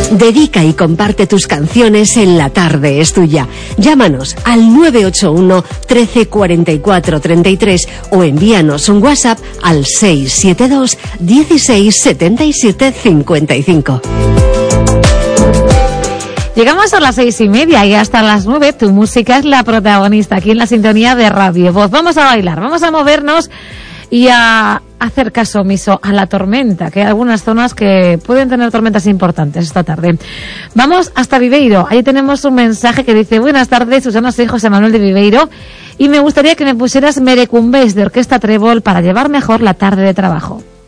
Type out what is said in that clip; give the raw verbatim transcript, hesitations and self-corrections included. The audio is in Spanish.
Dedica y comparte tus canciones en La Tarde es Tuya. Llámanos al nueve ocho uno, trece, cuarenta y cuatro, treinta y tres o envíanos un WhatsApp al seis siete dos, dieciséis, setenta y siete, cincuenta y cinco. Llegamos a las seis y media y hasta las nueve tu música es la protagonista aquí en la sintonía de Radio Voz. Vamos a bailar, vamos a movernos y a hacer caso omiso a la tormenta, que hay algunas zonas que pueden tener tormentas importantes esta tarde. Vamos hasta Viveiro, ahí tenemos un mensaje que dice: buenas tardes, Susana, soy José Manuel de Viveiro y me gustaría que me pusieras Merecumbés de Orquesta Trébol para llevar mejor la tarde de trabajo.